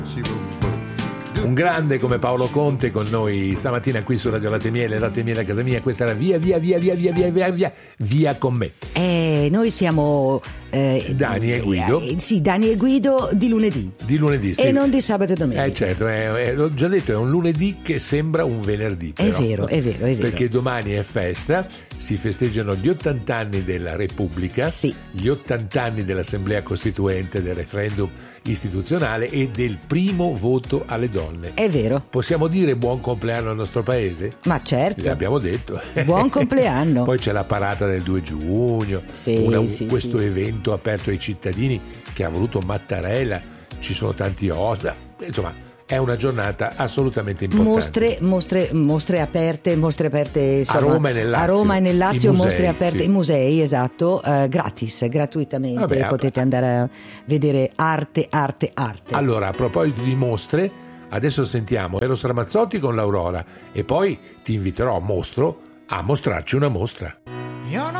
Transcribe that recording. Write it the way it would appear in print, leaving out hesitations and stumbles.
Un grande come Paolo Conte con noi stamattina qui su Radio Latte Miele a casa mia. Questa era via con me. Noi siamo Dani e Guido. Sì, Dani e Guido di lunedì. Di lunedì, sì. E non di sabato e domenica. Certo, l'ho già detto, è un lunedì che sembra un venerdì. Però, è vero. Perché domani è festa, si festeggiano gli 80 anni della Repubblica, sì, gli 80 anni dell'Assemblea Costituente, del referendum istituzionale e del primo voto alle donne. È vero. Possiamo dire buon compleanno al nostro paese? Ma certo. L'abbiamo detto. Buon compleanno. Poi c'è la parata del 2 giugno, questo evento aperto ai cittadini che ha voluto Mattarella, ci sono tanti ospiti, insomma è una giornata assolutamente importante. Mostre aperte insomma, a Roma e nel Lazio, mostre aperte, sì. I musei, esatto, gratuitamente. Potete andare a vedere arte. Allora, a proposito di mostre, adesso sentiamo Eros Ramazzotti con l'Aurora e poi ti inviterò a mostrarci una mostra.